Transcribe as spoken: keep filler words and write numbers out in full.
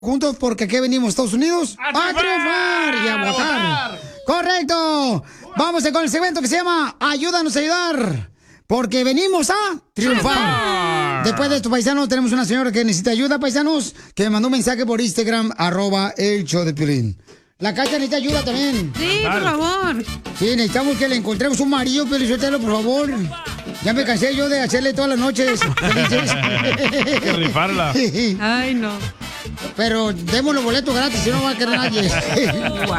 juntos porque aquí venimos, Estados Unidos, ¡A a triunfar y a triunfar! votar. ¡A votar! ¡Correcto! Vamos con el segmento que se llama Ayúdanos a ayudar, porque venimos a triunfar. ¡Triunfar! Después de esto, paisanos, tenemos una señora que necesita ayuda, paisanos, que me mandó un mensaje por Instagram, arroba el show de Piolín. La Cacha necesita ayuda también. Sí, por favor. Sí, necesitamos que le encontremos un marido, Piolín, por favor. Ya me cansé yo de hacerle todas las noches felices. Hay que rifarla. Ay, no. Pero demos los boletos gratis, si no va a querer nadie.